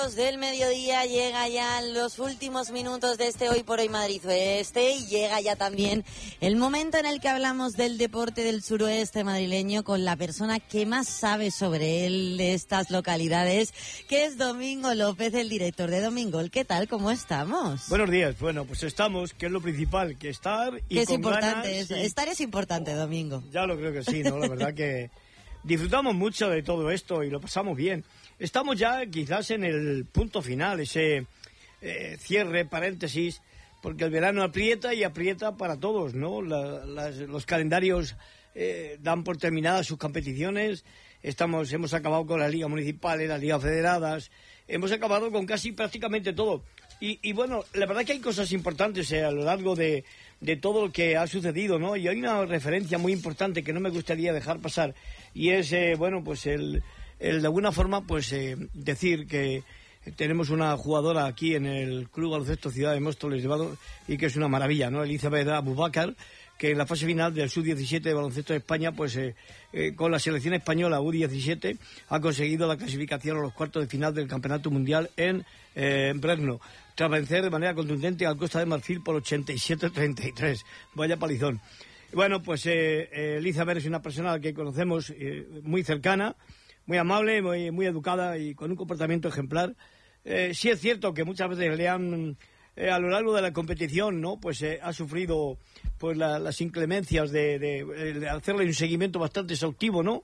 Del mediodía llega ya los últimos minutos de este Hoy por Hoy Madrid Oeste y llega ya también el momento en el que hablamos del deporte del suroeste madrileño con la persona que más sabe sobre él de estas localidades, que es Domingo López, el director de Domingol. ¿Qué tal? ¿Cómo estamos? Buenos días. Bueno, pues estamos, que es lo principal, que estar y que es con importante ganas, eso. Estar es importante, Domingo. Ya lo creo que sí, ¿no? La verdad que disfrutamos mucho de todo esto y lo pasamos bien. Estamos ya quizás en el punto final, ese cierre, paréntesis, porque el verano aprieta y aprieta para todos, ¿no? Los calendarios dan por terminadas sus competiciones. Hemos acabado con las ligas municipales, las ligas federadas, hemos acabado con casi prácticamente todo. Y bueno, la verdad que hay cosas importantes a lo largo de todo lo que ha sucedido, ¿no? Y hay una referencia muy importante que no me gustaría dejar pasar, y es, bueno, pues el de alguna forma, pues decir que tenemos una jugadora aquí en el Club Baloncesto Ciudad de Móstoles y que es una maravilla, ¿no? Elizabeth Abubakar, que en la fase final del Sub-17 de Baloncesto de España, pues con la selección española U-17 ha conseguido la clasificación a los cuartos de final del Campeonato Mundial en Brno, tras vencer de manera contundente al Costa de Marfil por 87-33. Vaya palizón. Bueno, pues Elizabeth es una persona que conocemos muy cercana, muy amable, muy educada y con un comportamiento ejemplar. Sí es cierto que muchas veces le han, a lo largo de la competición, ¿no? Pues ha sufrido pues las inclemencias de hacerle un seguimiento bastante exhaustivo, ¿no?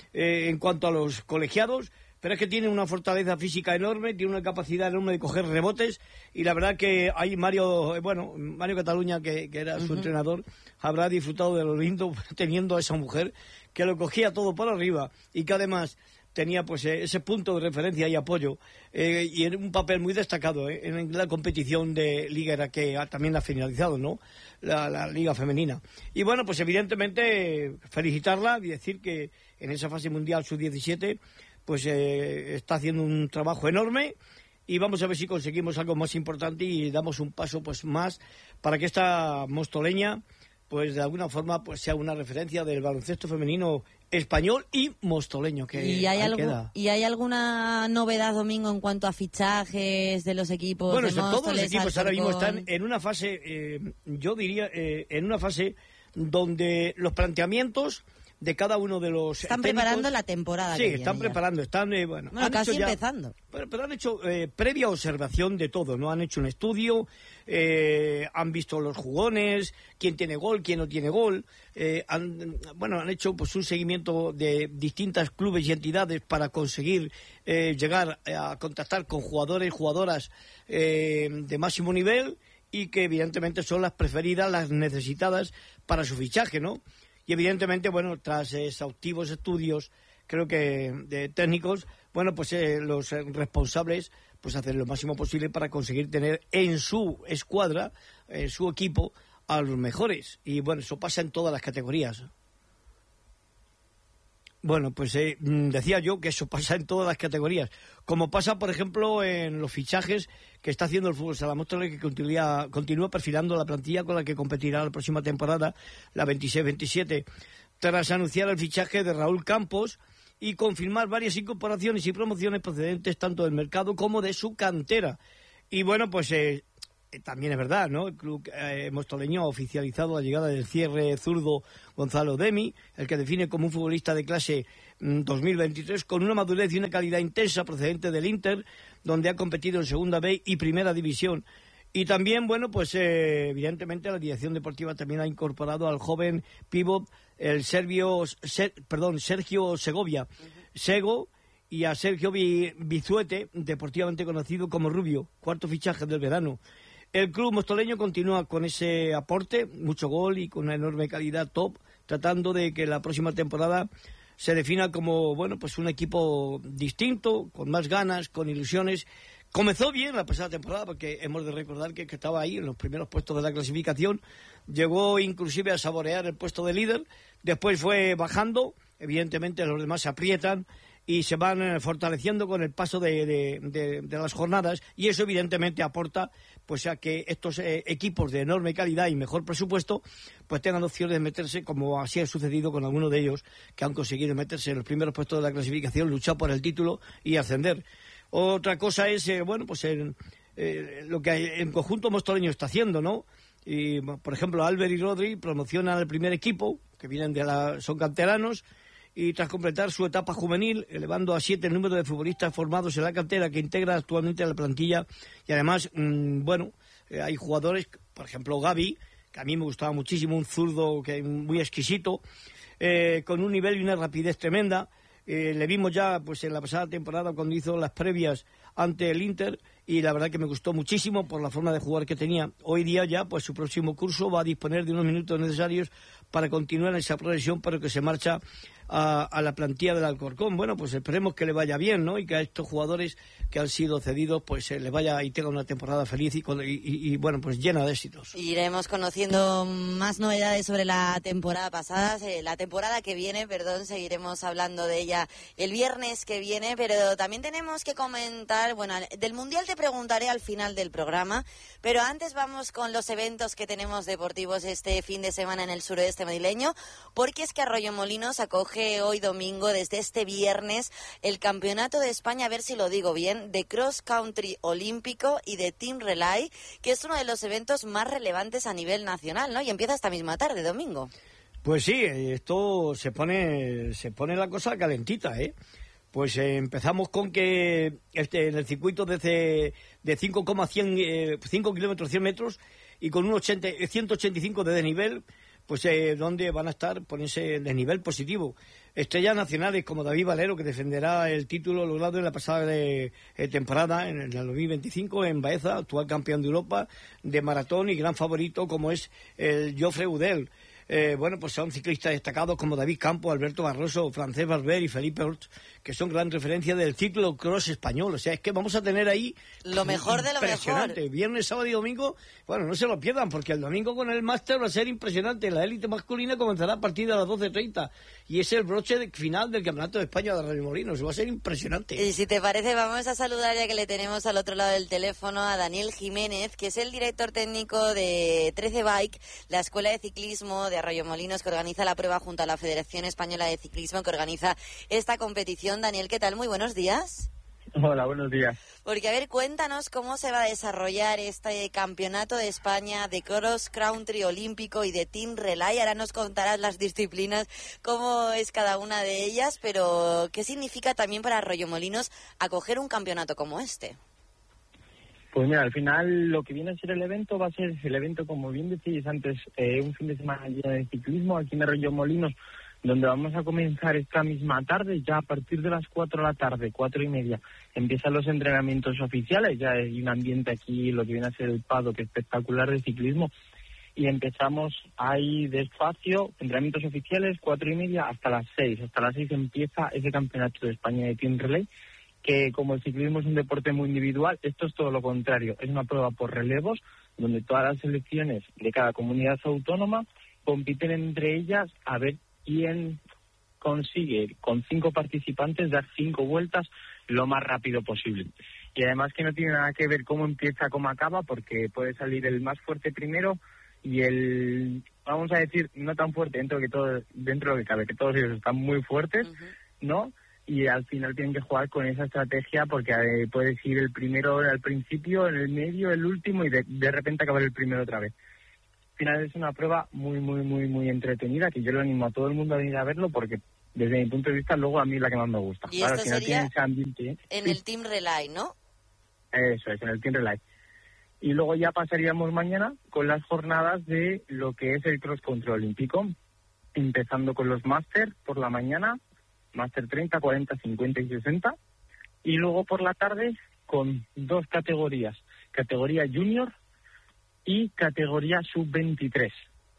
En cuanto a los colegiados, pero es que tiene una fortaleza física enorme, tiene una capacidad enorme de coger rebotes, y la verdad que hay Mario Cataluña, que era su entrenador, habrá disfrutado de lo lindo teniendo a esa mujer que lo cogía todo por arriba y que además tenía pues ese punto de referencia y apoyo, y en un papel muy destacado en la competición de liga que también ha finalizado, ¿no? La liga femenina. Y bueno, pues evidentemente felicitarla y decir que en esa fase mundial sub-17 pues está haciendo un trabajo enorme, y vamos a ver si conseguimos algo más importante y damos un paso pues más para que esta mostoleña pues de alguna forma pues sea una referencia del baloncesto femenino español y mostoleño, que ¿Y hay alguna novedad, Domingo, en cuanto a fichajes de los equipos? Bueno, de todos Móstoles, los equipos ahora mismo Alcorcón? están en una fase, yo diría, en una fase donde los planteamientos de cada uno de los están técnicos, preparando la temporada. sí, que están viene preparando, están bueno, casi empezando. Pero han hecho previa observación de todo, ¿no? Han hecho un estudio, han visto los jugones, quién tiene gol, quién no tiene gol, han hecho pues un seguimiento de distintas clubes y entidades para conseguir llegar a contactar con jugadores y jugadoras de máximo nivel, y que evidentemente son las preferidas, las necesitadas para su fichaje, ¿no? Y evidentemente, bueno, tras exhaustivos estudios, creo que de técnicos, bueno, pues los responsables pues hacen lo máximo posible para conseguir tener en su escuadra, en su equipo, a los mejores. Y bueno, eso pasa en todas las categorías. Bueno, pues decía yo que eso pasa en todas las categorías. Como pasa, por ejemplo, en los fichajes que está haciendo el Fútbol Sala Móstoles, que continúa perfilando la plantilla con la que competirá la próxima temporada, la 26-27, tras anunciar el fichaje de Raúl Campos y confirmar varias incorporaciones y promociones procedentes tanto del mercado como de su cantera. Y bueno, pues también es verdad, ¿no? El club mostoleño ha oficializado la llegada del cierre zurdo Gonzalo Demi, el que define como un futbolista de clase 2023 con una madurez y una calidad intensa procedente del Inter, donde ha competido en Segunda B y Primera División. Y también, bueno, pues evidentemente la dirección deportiva también ha incorporado al joven pívot, el Sergio Segovia, Sego, y a Sergio Bizuete, deportivamente conocido como Rubio, cuarto fichaje del verano. El club mostoleño continúa con ese aporte, mucho gol y con una enorme calidad top, tratando de que la próxima temporada se defina como, bueno, pues un equipo distinto, con más ganas, con ilusiones. Comenzó bien la pasada temporada, porque hemos de recordar que estaba ahí en los primeros puestos de la clasificación, llegó inclusive a saborear el puesto de líder, después fue bajando, evidentemente los demás se aprietan y se van fortaleciendo con el paso de las jornadas, y eso evidentemente aporta pues a que estos equipos de enorme calidad y mejor presupuesto pues tengan opciones de meterse, como así ha sucedido con algunos de ellos que han conseguido meterse en los primeros puestos de la clasificación, luchar por el título y ascender. Otra cosa es, lo que en conjunto Mostoleño está haciendo, ¿no? Y, por ejemplo, Albert y Rodri promocionan al primer equipo, que son canteranos, y tras completar su etapa juvenil, elevando a 7 el número de futbolistas formados en la cantera que integra actualmente a la plantilla. Y además, hay jugadores, por ejemplo, Gavi, que a mí me gustaba muchísimo, un zurdo que muy exquisito, con un nivel y una rapidez tremenda. Le vimos ya pues en la pasada temporada cuando hizo las previas ante el Inter, y la verdad que me gustó muchísimo por la forma de jugar que tenía. Hoy día ya pues su próximo curso va a disponer de unos minutos necesarios para continuar en esa progresión, pero que se marcha a la plantilla del Alcorcón. Bueno, pues esperemos que le vaya bien, ¿no? Y que a estos jugadores que han sido cedidos pues les vaya y tenga una temporada feliz y bueno, pues llena de éxitos. Iremos conociendo más novedades sobre la temporada pasada, la temporada que viene, seguiremos hablando de ella el viernes que viene, pero también tenemos que comentar, bueno, del Mundial te preguntaré al final del programa, pero antes vamos con los eventos que tenemos deportivos este fin de semana en el suroeste madrileño, porque es que Arroyomolinos acoge hoy domingo, desde este viernes, el Campeonato de España, a ver si lo digo bien, de Cross Country Olímpico y de Team Relay, que es uno de los eventos más relevantes a nivel nacional, ¿no? Y empieza esta misma tarde, domingo. Pues sí, esto se pone la cosa calentita, ¿eh? Pues empezamos con que en el circuito de 5 kilómetros 100 metros y con un 185 de desnivel, pues donde van a estar por ese desnivel positivo. Estrellas nacionales como David Valero, que defenderá el título logrado en la pasada temporada, en el 2025, en Baeza, actual campeón de Europa de maratón y gran favorito como es el Jofre Udel. Pues son ciclistas destacados como David Campo, Alberto Barroso, Francesc Barber y Felipe Ort, que son gran referencia del ciclo cross español. O sea, es que vamos a tener ahí lo mejor de lo impresionante. Mejor. Viernes, sábado y domingo, bueno, no se lo pierdan, porque el domingo con el máster va a ser impresionante. La élite masculina comenzará a partir de las 12:30 y es el broche final del Campeonato de España de Arroyomolinos. Va a ser impresionante. Y si te parece, vamos a saludar, ya que le tenemos al otro lado del teléfono, a Daniel Jiménez, que es el director técnico de 13 Bike, la escuela de ciclismo de Arroyomolinos, que organiza la prueba junto a la Federación Española de Ciclismo, que organiza esta competición. Daniel, ¿qué tal? Muy buenos días. Hola, buenos días. Porque, a ver, cuéntanos cómo se va a desarrollar este Campeonato de España de Cross Country Olímpico y de Team Relay. Ahora nos contarás las disciplinas, cómo es cada una de ellas, pero ¿qué significa también para Arroyomolinos acoger un campeonato como este? Pues mira, al final lo que viene a ser el evento va a ser el evento, como bien decís antes, un fin de semana lleno de ciclismo aquí en Arroyomolinos, donde vamos a comenzar esta misma tarde, ya a partir de las 4 de la tarde, 4:30, empiezan los entrenamientos oficiales. Ya hay un ambiente aquí, lo que viene a ser el paddock espectacular de ciclismo, y empezamos ahí despacio, entrenamientos oficiales, 4:30 hasta las 6. Hasta las 6 empieza ese Campeonato de España de Team Relay, que como el ciclismo es un deporte muy individual, esto es todo lo contrario. Es una prueba por relevos, donde todas las selecciones de cada comunidad autónoma compiten entre ellas a ver quién consigue, con 5 participantes, dar 5 vueltas lo más rápido posible. Y además que no tiene nada que ver cómo empieza, cómo acaba, porque puede salir el más fuerte primero y el, vamos a decir, no tan fuerte dentro de lo que cabe, que todos ellos están muy fuertes, ¿no? Y al final tienen que jugar con esa estrategia, porque puedes ir el primero al principio, en el medio, el último, y de repente acabar el primero otra vez. Al final es una prueba muy, muy, muy, muy entretenida, que yo le animo a todo el mundo a venir a verlo, porque desde mi punto de vista luego a mí es la que más me gusta. Y esto sería ese ambiente, en el Team Relay, ¿no? Eso es, en el Team Relay. Y luego ya pasaríamos mañana con las jornadas de lo que es el Cross Country Olímpico, empezando con los Máster por la mañana, Máster 30, 40, 50 y 60, y luego por la tarde con 2 categorías, categoría Junior y categoría Sub-23,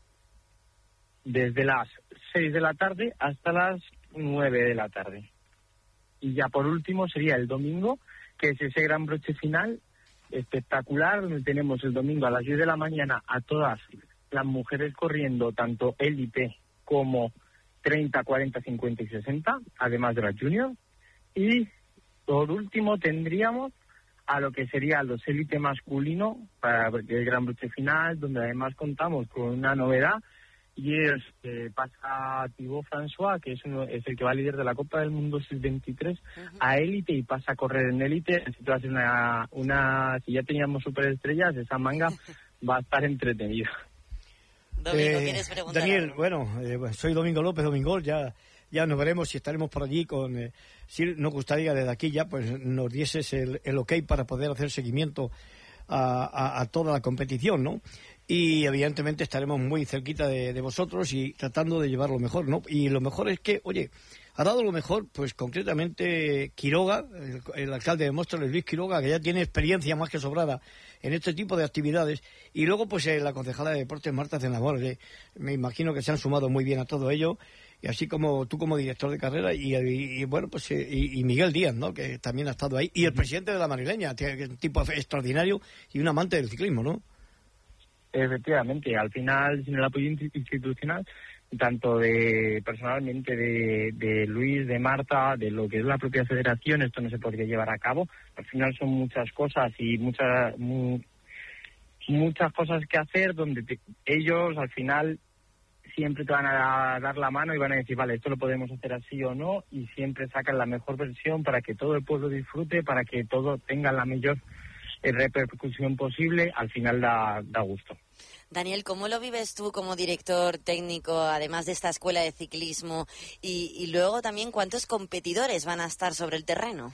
desde las 6 de la tarde hasta las 9 de la tarde. Y ya por último sería el domingo, que es ese gran broche final espectacular, donde tenemos el domingo a las 10 de la mañana a todas las mujeres corriendo, tanto élite como 30, 40, 50 y 60, además de la Junior. Y por último tendríamos a lo que sería los élite masculino, para el gran broche final, donde además contamos con una novedad, y pasa Thibaut François, que es el que va líder de la Copa del Mundo Sub-23, a élite, y pasa a correr en élite. Así que va a ser si ya teníamos superestrellas, esa manga va a estar entretenida. Domingo, ¿quieres preguntar Daniel, algo? bueno, soy Domingo López, Domingol, ya nos veremos si estaremos por allí con... si nos gustaría desde aquí ya pues nos dieses el ok para poder hacer seguimiento a toda la competición, ¿no? Y evidentemente estaremos muy cerquita de vosotros y tratando de llevar lo mejor, ¿no? Y lo mejor es que, oye, ha dado lo mejor, pues concretamente Quiroga, el alcalde de Móstoles, Luis Quiroga, que ya tiene experiencia más que sobrada en este tipo de actividades, y luego pues la concejala de Deportes, Marta Zenabor, me imagino que se han sumado muy bien a todo ello, y así como tú como director de carrera, y bueno, pues y Miguel Díaz, ¿no?, que también ha estado ahí, y el presidente de la madrileña, que es un tipo extraordinario y un amante del ciclismo, ¿no? Efectivamente, al final, sin el apoyo institucional, tanto personalmente de Luis, de Marta, de lo que es la propia federación, esto no se podría llevar a cabo. Al final son muchas cosas y muchas cosas que hacer, donde ellos al final siempre te van a dar la mano y van a decir, vale, esto lo podemos hacer así o no, y siempre sacan la mejor versión para que todo el pueblo disfrute, para que todo tenga la mayor repercusión posible. Al final da gusto. Daniel, ¿cómo lo vives tú como director técnico, además de esta escuela de ciclismo? Y luego también, ¿cuántos competidores van a estar sobre el terreno?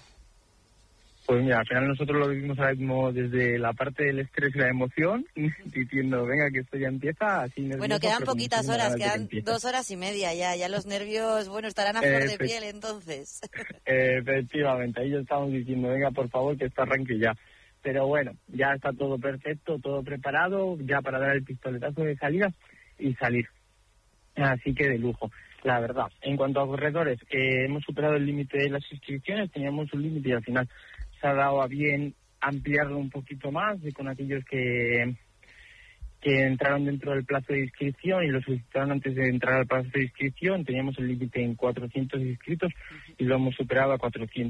Pues mira, al final nosotros lo vivimos ahora mismo desde la parte del estrés y la emoción, diciendo, venga, que esto ya empieza. Así nervioso, bueno, quedan pero poquitas horas, quedan 2 horas y media ya los nervios, bueno, estarán a flor de piel entonces. Efectivamente, ahí ya estamos diciendo, venga, por favor, que esto arranque ya. Pero bueno, ya está todo perfecto, todo preparado, ya para dar el pistoletazo de salida y salir. Así que de lujo, la verdad. En cuanto a corredores, hemos superado el límite de las inscripciones, teníamos un límite y al final se ha dado a bien ampliarlo un poquito más con aquellos que entraron dentro del plazo de inscripción y lo solicitaron antes de entrar al plazo de inscripción. Teníamos el límite en 400 inscritos y lo hemos superado a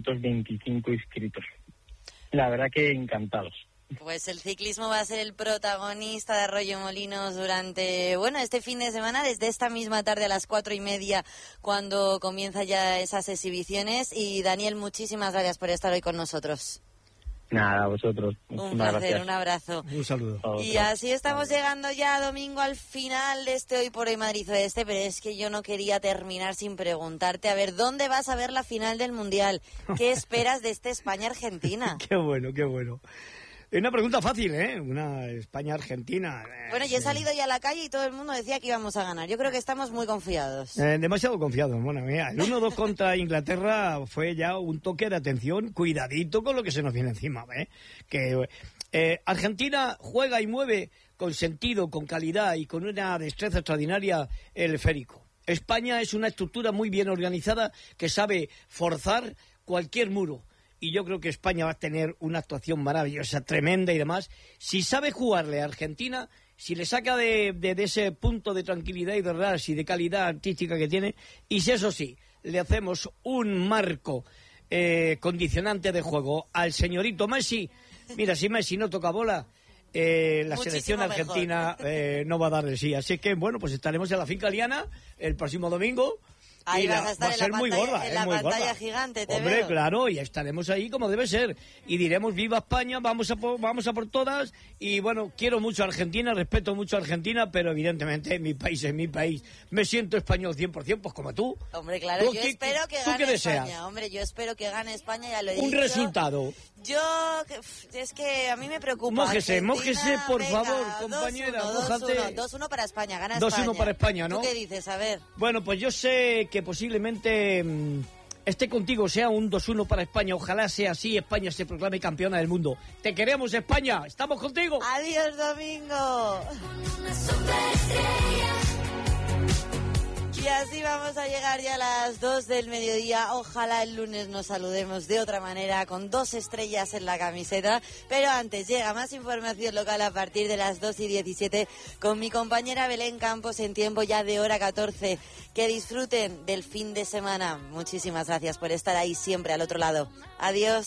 425 inscritos. La verdad que encantados. Pues el ciclismo va a ser el protagonista de Arroyomolinos durante, bueno, este fin de semana, desde esta misma tarde a las 4:30, cuando comienzan ya esas exhibiciones. Y Daniel, muchísimas gracias por estar hoy con nosotros. Nada, a vosotros. Un placer, gracias. Un abrazo. Un saludo. Y así estamos llegando ya, Domingo, al final de este Hoy por Hoy Madrid Oeste, pero es que yo no quería terminar sin preguntarte, a ver, ¿dónde vas a ver la final del Mundial? ¿Qué esperas de este España-Argentina? Qué bueno, qué bueno. Es una pregunta fácil, ¿eh? Una España-Argentina. Bueno, yo he salido ya a la calle y todo el mundo decía que íbamos a ganar. Yo creo que estamos muy confiados. Demasiado confiados. Bueno, mira, el 1-2 contra Inglaterra fue ya un toque de atención. Cuidadito con lo que se nos viene encima, ¿eh? Que Argentina juega y mueve con sentido, con calidad y con una destreza extraordinaria el esférico. España es una estructura muy bien organizada que sabe forzar cualquier muro. Y yo creo que España va a tener una actuación maravillosa, tremenda y demás. Si sabe jugarle a Argentina, si le saca de ese punto de tranquilidad y de relax y de calidad artística que tiene, y si eso sí, le hacemos un marco condicionante de juego al señorito Messi, mira, si Messi no toca bola, la selección argentina no va a darle sí. Así que, bueno, pues estaremos en la finca Liana el próximo domingo. Ahí vas a estar va a ser muy gorda, en la muy pantalla gorda. Gigante, te Hombre, veo. claro, y estaremos ahí como debe ser. Y diremos viva España, vamos a por todas. Y bueno, quiero mucho a Argentina, respeto mucho a Argentina, pero evidentemente mi país es mi país. Me siento español 100%, pues como tú. Hombre, claro, yo espero que gane qué España. deseas? Hombre, yo espero que gane España, ya lo he dicho. Un resultado. Yo, es que a mí me preocupa. Mójese, por venga, favor, compañera, 2-1, mójate. 2-1 para España, gana 2-1 España. para España, ¿no? ¿Tú qué dices? A ver. Bueno, pues yo sé que posiblemente esté contigo, sea un 2-1 para España. Ojalá sea así, España se proclame campeona del mundo. Te queremos, España, estamos contigo. Adiós, Domingo. Y así vamos a llegar ya a las 2 del mediodía. Ojalá el lunes nos saludemos de otra manera, con 2 estrellas en la camiseta. Pero antes llega más información local a partir de las 2:17 con mi compañera Belén Campos en tiempo ya de hora 14. Que disfruten del fin de semana. Muchísimas gracias por estar ahí siempre al otro lado. Adiós.